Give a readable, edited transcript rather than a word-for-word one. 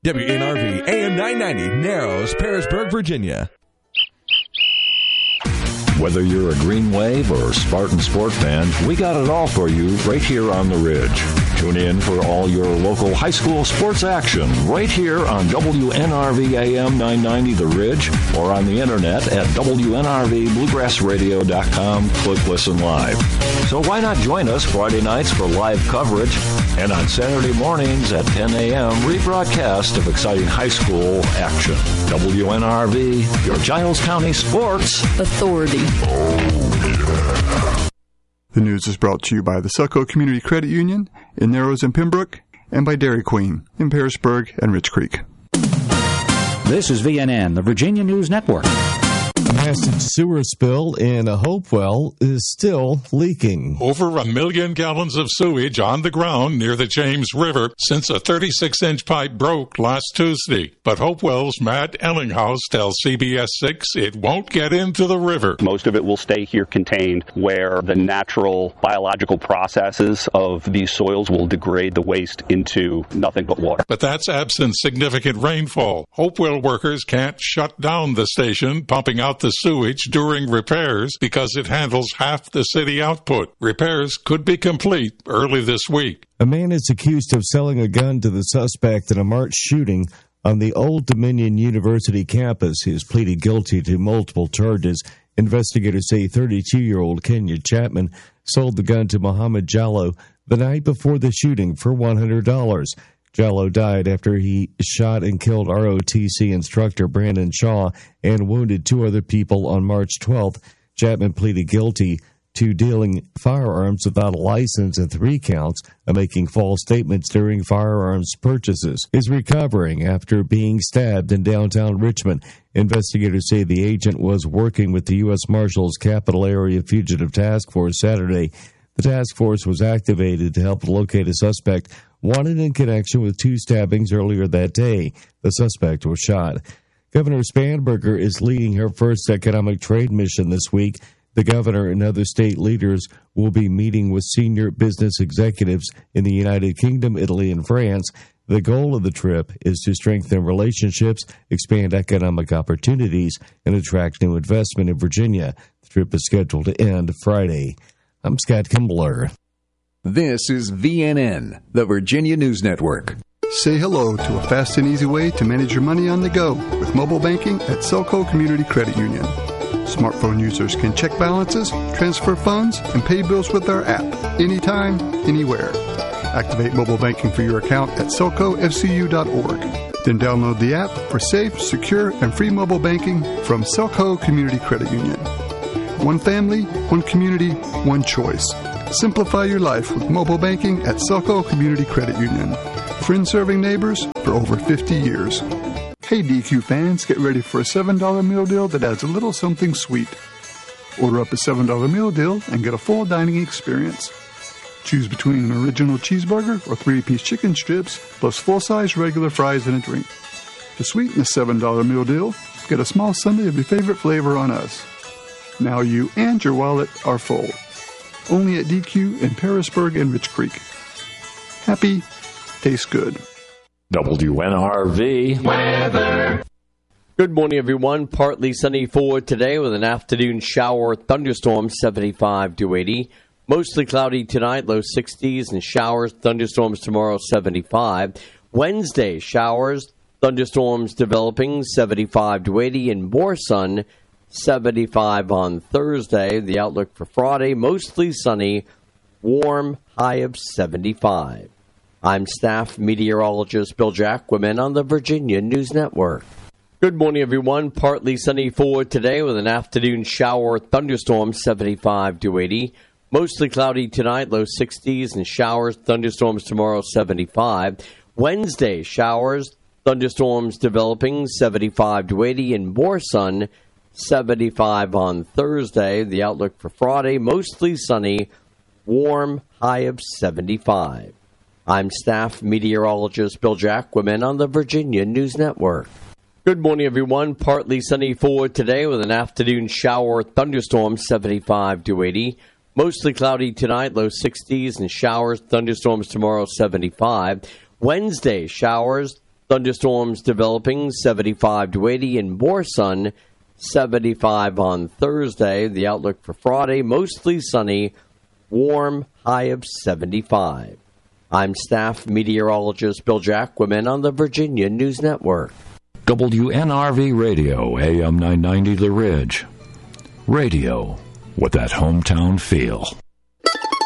WNRV AM 990, Narrows, Pearisburg, Virginia. Whether you're a Green Wave or Spartan Sport fan, we got it all for you right here on the Ridge. Tune in for all your local high school sports action right here on WNRV AM 990 The Ridge or on the internet at WNRVBluegrassRadio.com. Click Listen Live. So why not join us Friday nights for live coverage and on Saturday mornings at 10 a.m. rebroadcast of exciting high school action. WNRV, your Giles County Sports Authority. The news is brought to you by the Selco Community Credit Union in Narrows and Pembroke and by Dairy Queen in Pearisburg and Rich Creek. This is VNN, the Virginia News Network. A massive sewer spill in Hopewell is still leaking. Over 1 million gallons of sewage on the ground near the James River since a 36-inch pipe broke last Tuesday. But Hopewell's Matt Ellinghaus tells CBS 6 it won't get into the river. Most of it will stay here contained where the natural biological processes of these soils will degrade the waste into nothing but water. But that's absent significant rainfall. Hopewell workers can't shut down the station pumping out the sewage during repairs because it handles half the city output. Repairs could be complete early this week. A man is accused of selling a gun to the suspect in a March shooting on the Old Dominion University campus. He has pleaded guilty to multiple charges. Investigators say 32-year-old Kenya Chapman sold the gun to Muhammad Jallo the night before the shooting for $100. Jallo died after he shot and killed ROTC instructor Brandon Shaw and wounded 2 other people on March 12th. Chapman pleaded guilty to dealing firearms without a license and 3 counts of making false statements during firearms purchases. Is recovering after being stabbed in downtown Richmond. Investigators say the agent was working with the U.S. Marshals Capital Area Fugitive Task Force Saturday. The task force was activated to help locate a suspect wanted in connection with 2 stabbings earlier that day. The suspect was shot. Governor Spanberger is leading her first economic trade mission this week. The governor and other state leaders will be meeting with senior business executives in the United Kingdom, Italy, and France. The goal of the trip is to strengthen relationships, expand economic opportunities, and attract new investment in Virginia. The trip is scheduled to end Friday. I'm Scott Kimbler. This is VNN, the Virginia News Network. Say hello to a fast and easy way to manage your money on the go with mobile banking at Selco Community Credit Union. Smartphone users can check balances, transfer funds, and pay bills with our app anytime, anywhere. Activate mobile banking for your account at selcofcu.org. Then download the app for safe, secure, and free mobile banking from Selco Community Credit Union. One family, one community, one choice. Simplify your life with mobile banking at Selco Community Credit Union. Friends serving neighbors for over 50 years. Hey DQ fans, get ready for a $7 meal deal that adds a little something sweet. Order up a $7 meal deal and get a full dining experience. Choose between an original cheeseburger or 3-piece chicken strips plus full-size regular fries and a drink. To sweeten the $7 meal deal, get a small sundae of your favorite flavor on us. Now you and your wallet are full. Only at DQ in Pearisburg and Rich Creek. Happy, tastes good. WNRV weather. Good morning, everyone. Partly sunny for today with an afternoon shower thunderstorm, 75 to 80. Mostly cloudy tonight, low 60s, and showers, thunderstorms tomorrow, 75. Wednesday, showers, thunderstorms developing, 75 to 80, and more sun, 75 on Thursday. The outlook for Friday, mostly sunny, warm, high of 75. I'm staff meteorologist Bill Jacquemin on the Virginia News Network. Good morning, everyone. Partly sunny for today with an afternoon shower thunderstorm, 75 to 80. Mostly cloudy tonight, low 60s, and showers, thunderstorms tomorrow, 75. Wednesday, showers, thunderstorms developing, 75 to 80, and more sun, 75 on Thursday. The outlook for Friday, mostly sunny, warm, high of 75. I'm staff meteorologist Bill Jacquemin on the Virginia News Network. Good morning, everyone. Partly sunny for today with an afternoon shower thunderstorm, 75 to 80. Mostly cloudy tonight, low 60s, and showers, thunderstorms tomorrow, 75. Wednesday, showers, Thunderstorms developing 75 to 80 and more sun, 75 on Thursday. The outlook for Friday, mostly sunny, warm, high of 75. I'm staff meteorologist Bill Jacquemin on the Virginia News Network. WNRV Radio, AM 990 The Ridge. Radio with that hometown feel.